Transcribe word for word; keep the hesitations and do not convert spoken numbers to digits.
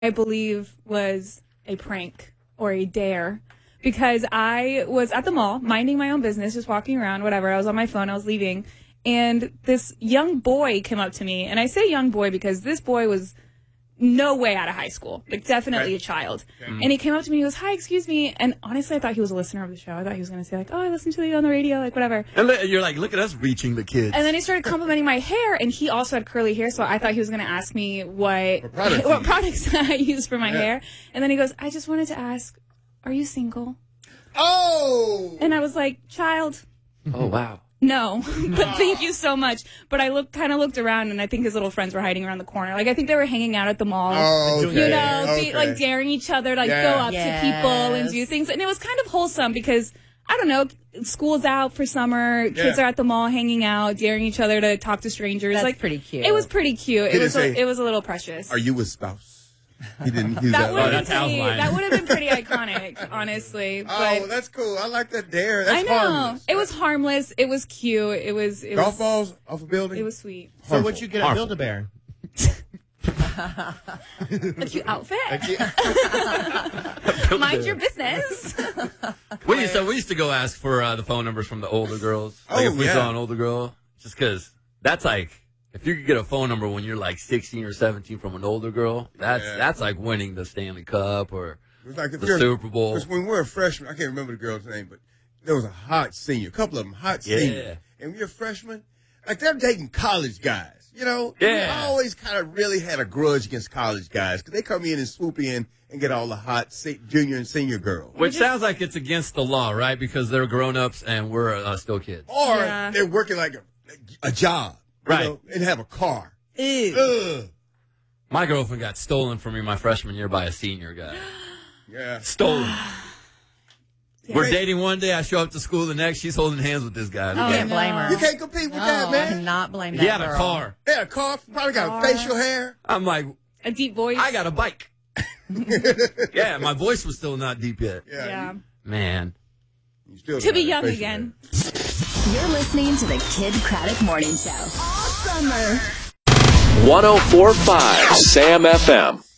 I believe was a prank or a dare, because I was at the mall minding my own business, just walking around, whatever. I was on my phone, I was leaving, and this young boy came up to me. And I say young boy because this boy was no way out of high school, like definitely right. a child. Okay. And he came up to me, he goes, "Hi, excuse me." And honestly, I thought he was a listener of the show. I thought he was going to say like, "Oh, I listened to you on the radio," like whatever. And you're like, look at us reaching the kids. And then he started complimenting my hair, and he also had curly hair, so I thought he was going to ask me what what products, what products I use for my yeah. hair. And then he goes, "I just wanted to ask, are you single?" Oh! And I was like, "Child." Oh, wow. No, but thank you so much. But I look, kind of looked around, and I think his little friends were hiding around the corner. Like, I think they were hanging out at the mall. Oh, okay. You know, okay. be, like daring each other to like, yeah. go up yes. to people and do things. And it was kind of wholesome because, I don't know, school's out for summer. Yeah. Kids are at the mall hanging out, daring each other to talk to strangers. That's like pretty cute. It was pretty cute. Did it was it, say, a, it was a little precious. "Are you a spouse?" He didn't use that. That, Would that. have been pretty, that would have been pretty iconic, honestly. Oh, but that's cool. I like that dare. That's I know. harmless. It was harmless. It was cute. It was it golf was, balls off a building. It was sweet. So Harmful. what'd you get at Build-A-Bear? A cute outfit. Mind your business. we used to we used to go ask for uh, the phone numbers from the older girls. Like Oh, if we yeah. saw an older girl, just because that's like, if you could get a phone number when you're like sixteen or seventeen from an older girl, that's Yeah. that's like winning the Stanley Cup or It was like if the you're- Super Bowl. Because when we were a freshman, I can't remember the girl's name, but there was a hot senior, a couple of them hot Yeah. seniors. And when you're a freshman, like they're dating college guys, you know? Yeah. I always kind of really had a grudge against college guys because they come in and swoop in and get all the hot se- junior and senior girls. Which sounds like it's against the law, right? Because they're grown-ups and we're uh, still kids. Or Yeah. they're working like a, a job, you Right. know, and have a car. Ew. Ugh. My girlfriend got stolen from me my freshman year by a senior guy. Yeah. Stolen. Yeah. We're dating one day. I show up to school the next. She's holding hands with this guy. Oh, Can't no. blame her. You can't compete with No, that, I man. cannot blame that He had girl. a car. They had a car, probably got Car. facial hair. I'm like, A deep voice. I got a bike. Yeah, my voice was still not deep yet. Yeah. Yeah. Man. You still To got be that young facial again. hair. You're listening to the Kid Craddock Morning Show all summer. one oh four point five Sam F M.